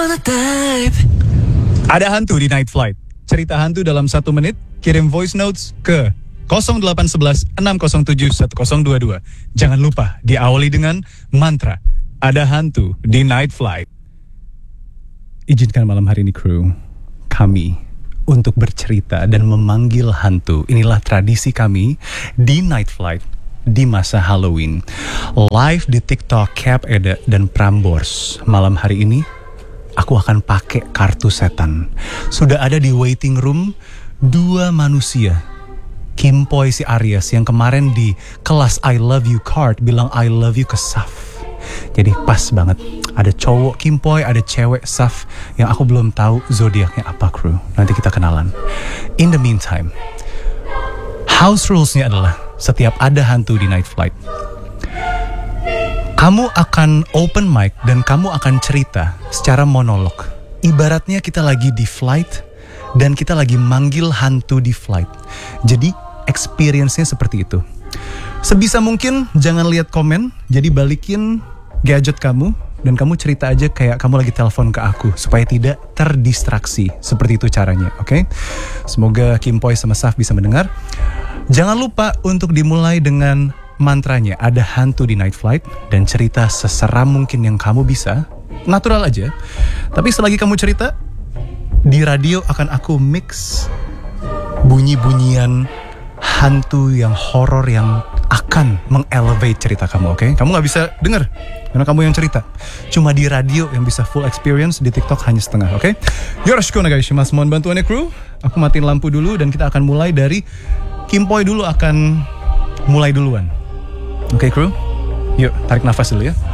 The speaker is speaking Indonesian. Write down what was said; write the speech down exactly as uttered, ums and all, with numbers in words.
the type. Ada hantu di Night Flight. Cerita hantu dalam satu menit. Kirim voice notes ke nol delapan satu satu enam nol tujuh satu nol dua dua. Jangan lupa diawali dengan mantra. Ada hantu di Night Flight. Izinkan malam hari ini kru kami untuk bercerita dan memanggil hantu. Inilah tradisi kami di Night Flight di masa Halloween. Live di TikTok Cap Eda dan Prambors. Malam hari ini aku akan pakai kartu setan. Sudah ada di waiting room dua manusia. Kim Poi si Aries yang kemarin di kelas I love you card bilang I love you ke Saf. Jadi pas banget. Ada cowok Kim Poi, ada cewek Saf yang aku belum tahu zodiaknya apa kru. Nanti kita kenalan. In the meantime, house rules-nya adalah setiap ada hantu di Night Flight, kamu akan open mic dan kamu akan cerita secara monolog. Ibaratnya kita lagi di flight dan kita lagi manggil hantu di flight. Jadi experience-nya seperti itu. Sebisa mungkin jangan lihat komen, jadi balikin gadget kamu dan kamu cerita aja kayak kamu lagi telepon ke aku supaya tidak terdistraksi. Seperti itu caranya, oke? Okay? Semoga Kim Poi sama Saf bisa mendengar. Jangan lupa untuk dimulai dengan mantranya, ada hantu di Night Flight, dan cerita seseram mungkin yang kamu bisa, natural aja. Tapi selagi kamu cerita, di radio akan aku mix bunyi-bunyian hantu yang horor yang akan mengelevate cerita kamu, oke? Okay? Kamu gak bisa denger, karena kamu yang cerita. Cuma di radio yang bisa full experience, di TikTok hanya setengah, oke? Okay? Yoroshiku onegaishimasu, mohon bantuannya kru. Aku matiin lampu dulu dan kita akan mulai dari Kim Poi dulu akan mulai duluan. Oke okay, kru, yuk tarik nafas dulu ya.